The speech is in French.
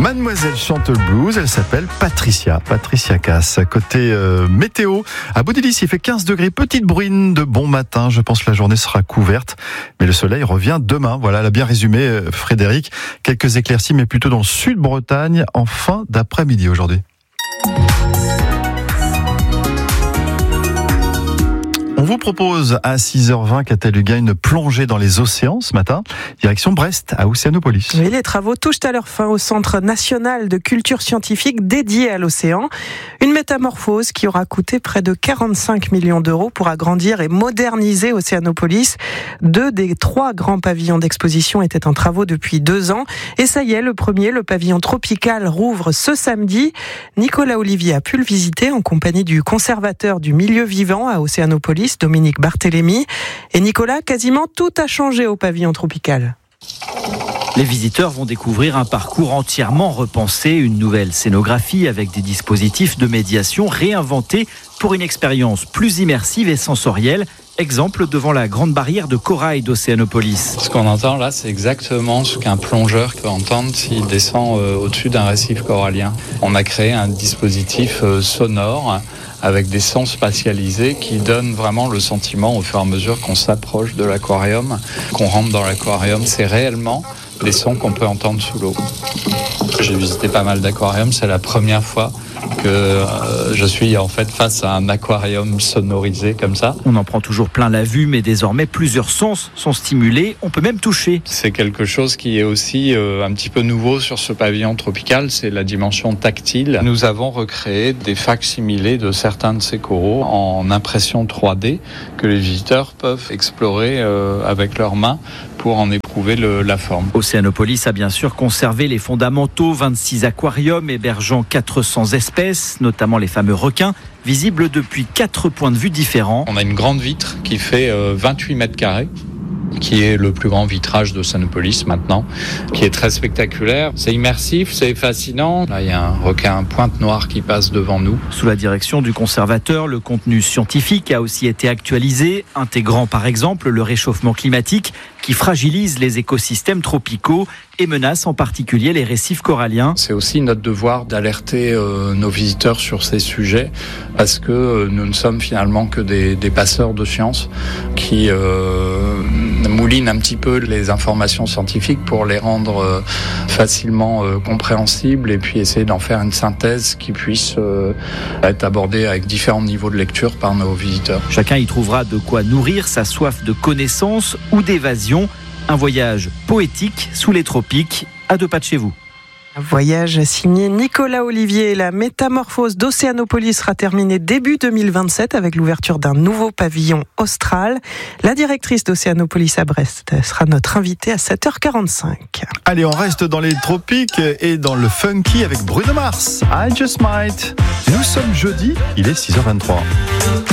Mademoiselle chante le blues, elle s'appelle Patricia Cass. Côté météo, à Boudilis, il fait 15 degrés, petite bruine de bon matin. Je pense que la journée sera couverte, mais le soleil revient demain. Voilà, elle a bien résumé Frédéric. Quelques éclaircies, mais plutôt dans le sud-Bretagne, en fin d'après-midi aujourd'hui. On vous propose à 6h20 Catalunya une plongée dans les océans ce matin, direction Brest à Océanopolis. Oui, les travaux touchent à leur fin au Centre national de culture scientifique dédié à l'océan. Une métamorphose qui aura coûté près de 45 millions d'euros pour agrandir et moderniser Océanopolis. 2 des 3 grands pavillons d'exposition étaient en travaux depuis 2 ans. Et ça y est, le pavillon tropical, rouvre ce samedi. Nicolas Olivier a pu le visiter en compagnie du conservateur du milieu vivant à Océanopolis, Dominique Barthélémy. Et Nicolas, quasiment tout a changé au pavillon tropical. Les visiteurs vont découvrir un parcours entièrement repensé, une nouvelle scénographie avec des dispositifs de médiation réinventés pour une expérience plus immersive et sensorielle. Exemple devant la grande barrière de corail d'Océanopolis. Ce qu'on entend là, c'est exactement ce qu'un plongeur peut entendre s'il descend au-dessus d'un récif corallien. On a créé un dispositif sonore avec des sons spatialisés qui donnent vraiment le sentiment au fur et à mesure qu'on s'approche de l'aquarium, qu'on rentre dans l'aquarium. C'est réellement les sons qu'on peut entendre sous l'eau. J'ai visité pas mal d'aquariums, c'est la première fois que je suis en fait face à un aquarium sonorisé comme ça. On en prend toujours plein la vue, mais désormais plusieurs sens sont stimulés, on peut même toucher. C'est quelque chose qui est aussi un petit peu nouveau sur ce pavillon tropical, c'est la dimension tactile. Nous avons recréé des facsimilés de certains de ces coraux en impression 3D que les visiteurs peuvent explorer avec leurs mains pour en éprouver la forme. Océanopolis a bien sûr conservé les fondamentaux, 26 aquariums hébergeant 400 espèces, notamment les fameux requins, visibles depuis 4 points de vue différents. On a une grande vitre qui fait 28 mètres carrés, qui est le plus grand vitrage d'Océanopolis maintenant, qui est très spectaculaire. C'est immersif, c'est fascinant. Là, il y a un requin pointe noire qui passe devant nous. Sous la direction du conservateur, le contenu scientifique a aussi été actualisé, intégrant par exemple le réchauffement climatique qui fragilise les écosystèmes tropicaux et menace en particulier les récifs coralliens. C'est aussi notre devoir d'alerter nos visiteurs sur ces sujets parce que nous ne sommes finalement que des passeurs de science qui moulinent un petit peu les informations scientifiques pour les rendre facilement compréhensibles et puis essayer d'en faire une synthèse qui puisse être abordée avec différents niveaux de lecture par nos visiteurs. Chacun y trouvera de quoi nourrir sa soif de connaissance ou d'évasion. Un voyage poétique sous les tropiques, à 2 pas de chez vous. Un voyage signé Nicolas Olivier. La métamorphose d'Océanopolis sera terminée début 2027 avec l'ouverture d'un nouveau pavillon austral. La directrice d'Océanopolis à Brest sera notre invitée à 7h45. Allez, on reste dans les tropiques et dans le funky avec Bruno Mars. I Just Might. Nous sommes jeudi, il est 6h23.